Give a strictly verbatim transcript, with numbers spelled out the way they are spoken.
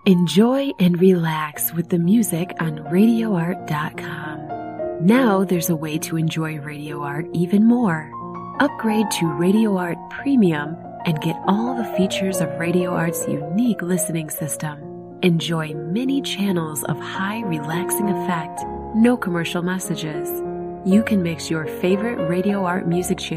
Enjoy and relax with the music on radio art dot com. Now there's a way to enjoy Radio Art even more. Upgrade to Radio Art Premium and get all the features of Radio Art's unique listening system. Enjoy many channels of high relaxing effect, no commercial messages. You can mix your favorite Radio Art music channels